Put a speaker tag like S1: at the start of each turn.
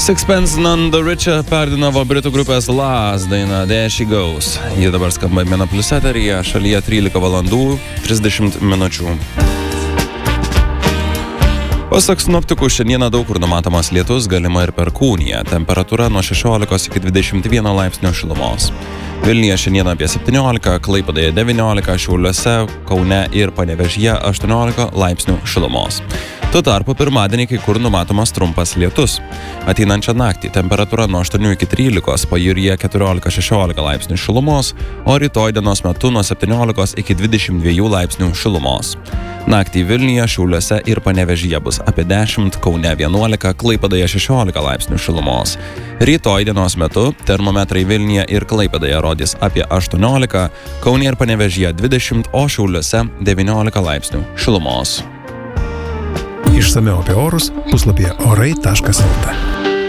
S1: Sixpence None the Richer perdinavo britų grupės Last dainą There She Goes. Ji dabar skamba Mena Plus eteryje, šalyje 13 valandų 30 minučių. Pasak sinoptikų, šiandieną daug kur numatomas lietus, galima ir perkūnija. Temperatūra nuo 16 iki 21 laipsnių šilumos. Vilniuje šiandieną apie 17, Klaipėdoje 19, Šiauliuose, Kaune ir Panevėžyje 18 laipsnių šilumos. Tuo tarpu pirmadienį kai kur numatomas trumpas lietus. Ateinančią naktį temperatūra nuo 8 iki 13, pajūryje 14-16 laipsnių šilumos, o rytoj dienos metu nuo 17 iki 22 laipsnių šilumos. Naktį Vilniuje, Šiauliuose ir Panevėžyje bus apie 10, Kaune 11, Klaipėdoje 16 laipsnių šilumos. Rytoj dienos metu termometrai Vilniuje ir Klaipėdoje rodys apie 18, Kaune ir Panevėžyje 20, o Šiauliuose 19 laipsnių šilumos.
S2: Išsamiau apie orus puslapyje orai.lt.